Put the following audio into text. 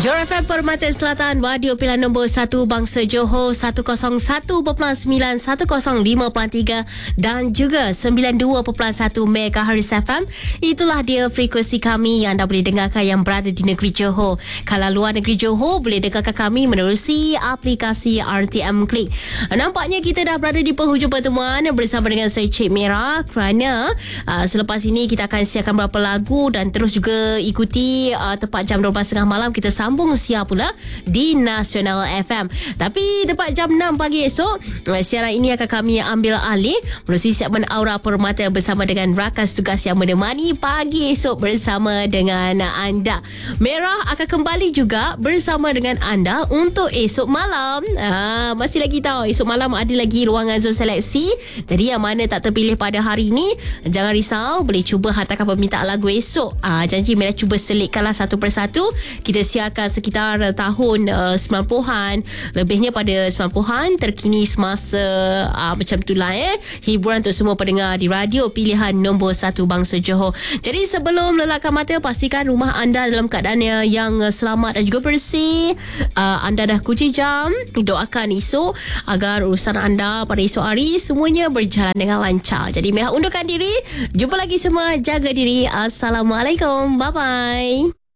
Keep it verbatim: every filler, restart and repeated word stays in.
Johor F M Permata Selatan, radio pilihan nombor satu Bangsa Johor seratus satu perpuluhan sembilan, seratus lima perpuluhan tiga dan juga sembilan puluh dua perpuluhan satu megahertz F M. Itulah dia frekuensi kami yang anda boleh dengarkan yang berada di negeri Johor. Kalau luar negeri Johor, boleh dengarkan kami menerusi aplikasi R T M Klik. Nampaknya kita dah berada di penghujung pertemuan bersama dengan saya Cik Mira, kerana uh, selepas ini kita akan siarkan beberapa lagu dan terus juga ikuti uh, tepat jam dua belas tiga puluh malam kita sambung siar pula di Nasional F M. Tapi tepat jam enam pagi esok, siaran ini akan kami ambil alih melalui segmen Aura Permata bersama dengan rakan tugas yang menemani pagi esok bersama dengan anda. Merah akan kembali juga bersama dengan anda untuk esok malam. Ah, masih lagi tahu esok malam ada lagi ruangan zon seleksi. Jadi yang mana tak terpilih pada hari ini, jangan risau, boleh cuba hantarkan permintaan lagu esok. Ah, janji Merah cuba selitkanlah satu persatu. Kita siarkan sekitar tahun uh, sembilan puluhan, lebihnya pada sembilan puluhan, terkini semasa uh, macam itulah eh. Hiburan untuk semua pendengar di radio pilihan nombor satu Bangsa Johor. Jadi sebelum lelakkan mata, pastikan rumah anda dalam keadaan yang selamat dan juga bersih. Uh, anda dah kunci jam. Doakan esok agar urusan anda pada esok hari semuanya berjalan dengan lancar. Jadi Merah undurkan diri. Jumpa lagi semua. Jaga diri. Assalamualaikum. Bye-bye.